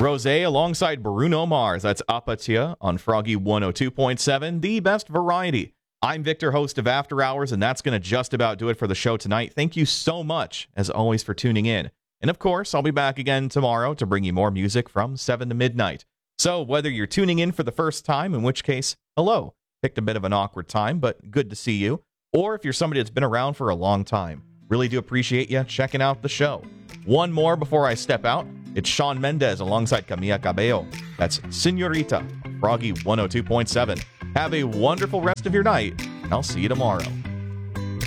Rosé alongside Bruno Mars. That's Apatia on Froggy 102.7, the best variety. I'm Victor, host of After Hours, and that's going to just about do it for the show tonight. Thank you so much, as always, for tuning in. And of course, I'll be back again tomorrow to bring you more music from 7 to midnight. So whether you're tuning in for the first time, in which case, hello, picked a bit of an awkward time, but good to see you, or if you're somebody that's been around for a long time, really do appreciate you checking out the show. One more before I step out. It's Shawn Mendes alongside Camila Cabello. That's Senorita, Froggy 102.7. Have a wonderful rest of your night, and I'll see you tomorrow.